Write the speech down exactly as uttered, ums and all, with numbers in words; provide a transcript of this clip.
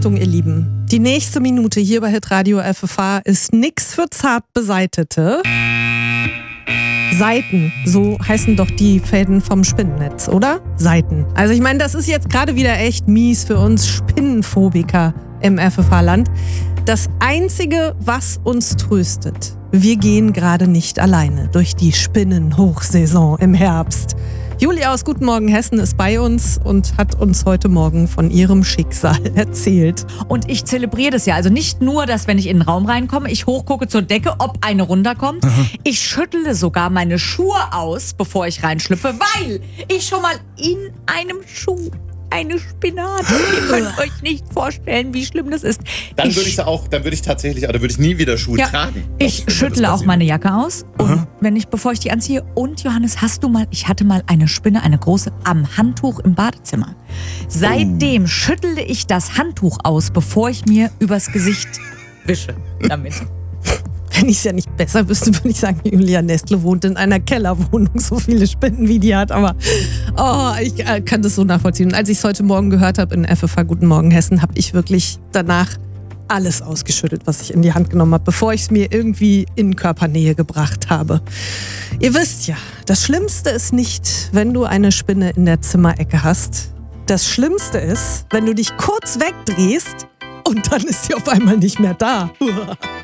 Achtung, ihr Lieben. Die nächste Minute hier bei Hitradio F F H ist nix für zart beseitete Seiten. So heißen doch die Fäden vom Spinnennetz, oder? Seiten. Also ich meine, das ist jetzt gerade wieder echt mies für uns Spinnenphobiker im F F H-Land. Das Einzige, was uns tröstet: wir gehen gerade nicht alleine durch die Spinnenhochsaison im Herbst. Julia aus Guten Morgen Hessen ist bei uns und hat uns heute Morgen von ihrem Schicksal erzählt. Und ich zelebriere das ja. Also nicht nur, dass wenn ich in den Raum reinkomme, ich hochgucke zur Decke, ob eine runterkommt. Aha. Ich schüttle sogar meine Schuhe aus, bevor ich reinschlüpfe, weil ich schon mal in einem Schuh eine Spinne hatte. Ihr könnt euch nicht vorstellen, wie schlimm das ist. Dann würde ich auch, dann würde ich tatsächlich, oder würde ich nie wieder Schuhe ja, tragen. Ich schüttle auch meine Jacke aus. Und Aha. wenn ich, bevor ich die anziehe. Und Johannes, hast du mal, ich hatte mal eine Spinne, eine große, am Handtuch im Badezimmer. Seitdem oh. schüttle ich das Handtuch aus, bevor ich mir übers Gesicht wische damit. Wenn ich es ja nicht besser wüsste, würde ich sagen, Julia Nestle wohnt in einer Kellerwohnung, so viele Spinnen wie die hat. Aber oh, ich äh, kann das so nachvollziehen. Und als ich es heute Morgen gehört habe in F F H Guten Morgen Hessen, habe ich wirklich danach alles ausgeschüttelt, was ich in die Hand genommen habe, bevor ich es mir irgendwie in Körpernähe gebracht habe. Ihr wisst ja, das Schlimmste ist nicht, wenn du eine Spinne in der Zimmerecke hast. Das Schlimmste ist, wenn du dich kurz wegdrehst und dann ist sie auf einmal nicht mehr da.